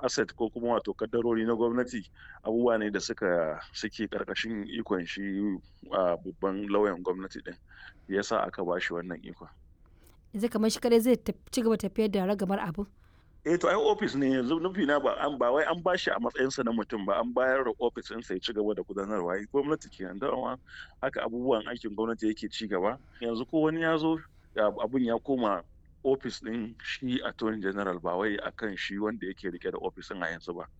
asset ko kuma wato kaddarori na gwamnati abubuwa ne da suke karkashin ikon shi a babban lauyan gwamnati din, yasa aka ba shi wannan ikon. Yanzu kamar shi kadai zai ci gaba tafiyar da ragamar abu. To ai ofis ne yanzu, nufi na ba wai an bashi a matsayinsa na mutum ba, an bayar da ofis ɗinsa ya ci gaba da gudanarwa. Gwamnati kenan, dama haka abubuwan aikin gwamnati yake ci gaba. Yanzu ko wani ya zo abun ya koma ofis ɗin shi attorney general ba wai akan shi wanda yake rike da ofisin a yanzu ba.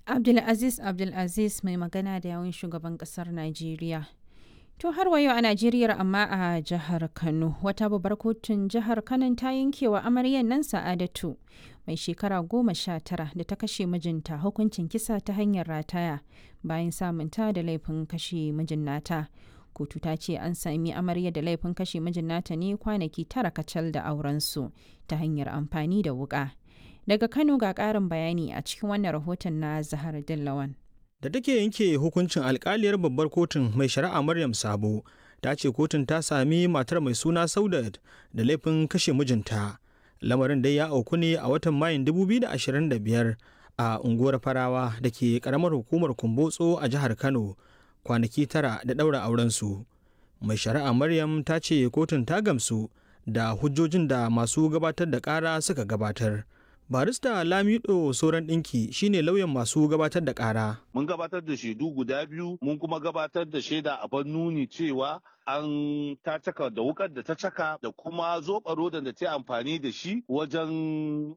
Abdulaziz mai magana da yawun shugaban kasar Najeriya. To har wa yau a Najeriya amma a jihar Kano, wata babbar kotun jihar Kano ta yankewa amaryar nan Sa'adatu mai shekara 19 da ta kashe mijinta hukuncin kisa ta hanyar rataya bayan samunta da laifin kashe mijin nata. Kotu ta ce an sami amaryar da laifin kashe mijin nata ne kwanaki 9 kacal da aurensu ta hanyar amfani da wuka. Daga Kano ga ƙarin bayani a cikin wannan rahoton na Zahar Dillawan. Da take yanke hukuncin, alkaliyar babbar kotun mai shari'a Maryam Sabo ta ce kotun ta sami matar mai suna Saudat da laifin kashe mijinta. Lamarin dai ya auku ne a watan Mayun 2025 a unguwar Farawa da ke karamar hukumar Kumbotso a jihar Kano, kwanaki 9 da ɗaura aurensu. Mai shari'a Maryam ta ce kotun ta gamsu da hujjojin da masu gabatar da ƙara suka gabatar. Barista Lamido Soran Dinki shine lauyan masu gabatar da ƙara. Mun gabatar da shaidu guda biyu, mun kuma gabatar da shaida a nuni cewa an ta caka da wukar da ta caka da kuma zoɓa rodan da ta amfani da shi wajen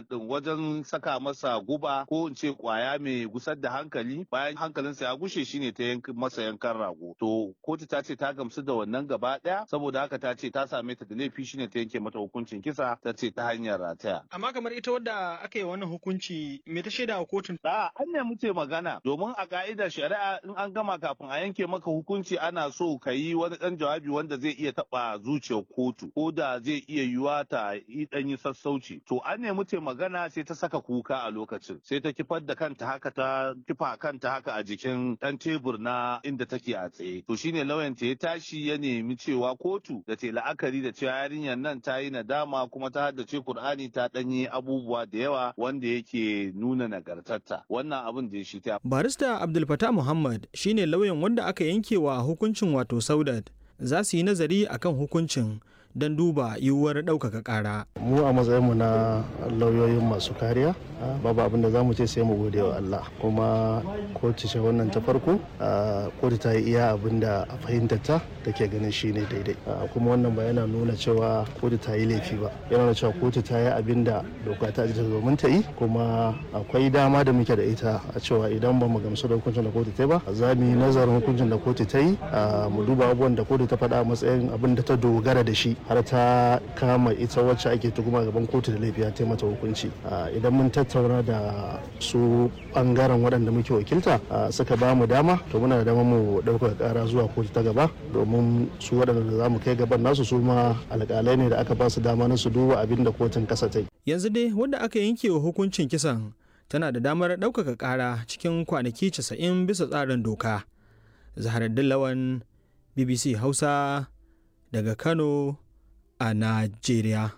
wajen saka masa guba ko in ce kwaya mai gusar da hankali, bayan hankalinsa ya gushe shine ta masa yankan rago. To kotu ta ce ta gamsu da wannan gaba ɗaya, saboda haka ta ce ta same ta da laifi shine ta yanke mata hukuncin kisa, ta ce ta hanyar rataya. Amma kamar ita wadda aka yi wannan hukunci me ta shaida a kotun? An ne muke magana, domin a ka'idar shari'a in an gama kafin a yanke maka hukunci ana so ka yi wani dan jawabi wanda zai iya taba zuciyar kotu ko da zai iya yiwa ta yi sassauci. To an ne muke magana sai ta saka kuka a lokacin, sai ta kifar da kanta haka, ta kifa kanta haka a jikin dan tebur na inda take a tsaye. To shine lauyan ta ya tashi ya nemi cewa kotu da ta la'akari da cewa yarinyar nan ta yi nadama kuma ta haddace Kur'ani, ta danyi abubuwa da yawa wanda yake nuna nagartarta. Wannan abin da shi ta. Barista Abdul Fattah Muhammad shine lauyan wanda aka yankewa hukuncin wato Saudat. Za su yi nazari akan hukuncin don duba yiwuwar ɗaukaka ƙara. Mu a matsayinmu na lauyoyin masu kariya babu abin da za mu ce sai mu gode wa Allah, kuma kotu ce wannan ta farko, kotu ta yi iya abin da a fahimtar ta take ganin shi ne daidai, kuma wannan ba yana nuna cewa kotu ta yi laifi ba, yana nuna cewa kotu ta yi abin da doka ta ajiye domin ta yi, kuma akwai dama da muke da ita a cewa idan ba mu gamsu da hukuncin da kotu ta yi ba za mu yi nazarin hukuncin da kotu ta yi, mu duba abubuwan da kotu ta faɗa a matsayin abin da ta dogara da shi har ta kama ita wacce ake tuhuma gaban kotu da laifi ta mata hukunci. Idan mun tattauna da su bangaren waɗanda muke wakilta suka ba mu dama, to muna da dama mu ɗaukaka ƙara zuwa kotu ta gaba, domin su waɗanda za mu kai gaban nasu su ma alƙalai ne da aka ba su dama na su duba abin da kotun ƙasa ta yi. Yanzu dai wanda aka yanke wa hukuncin kisan tana da damar ɗaukaka ƙara cikin kwanaki 90 bisa tsarin doka. Zaharaddin Lawan, BBC Hausa daga Kano a Najeriya.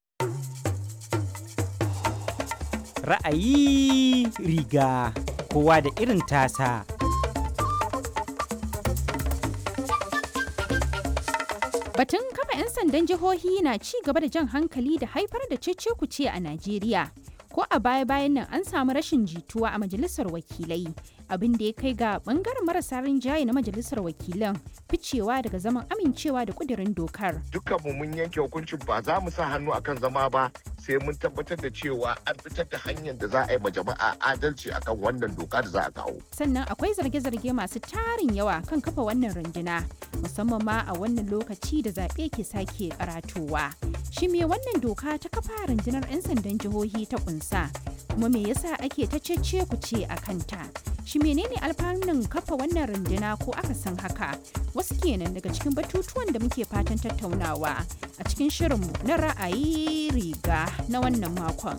Ra'ayi riga kowa da irin tasa. Batun kafa 'yan sandan jihohi na ci gaba da jan hankali da haifar da cece-kuce a Najeriya. Ko a baya-bayan nan an samu rashin jituwa a majalisar wakilai, abin da ya kai ga bangaren marasa rinjaye na majalisar wakilan ficewa daga zaman amincewa da kudirin dokar. Dukkanmu mun yanke hukuncin ba za mu sa hannu akan zama ba sai mun tabbatar da cewa an fitar da hanyar da za a yi ma jama'a adalci akan wannan doka da za a kawo. Sannan akwai zarge-zarge masu tarin yawa kan kafa wannan runduna, musamman ma a wannan lokaci da zaɓe ke sake karatowa. Shi me wannan doka ta kafa rundunar 'yan sandan jihohi ta kunsa? Kuma me yasa ake ta cece ku ce a kanta? Shi menene alfanun kafa wannan runduna ko aka san haka? Wasu kenan daga cikin batutuwan da muke fatan tattaunawa a cikin shirinmu na ra'ayi riga na wannan makon.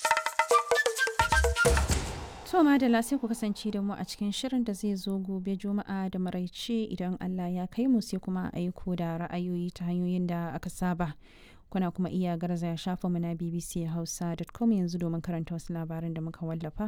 To madalla sai ku kasance da mu a cikin shirin da zai zo gobe Juma'a da maraice idan Allah ya kai mu, sai kuma aiko da ra'ayoyi ta hanyoyin da aka saba. Kuna kuma iya garzaya shafa mu na bbchausa.com yanzu domin karanta wasu labaran da muka wallafa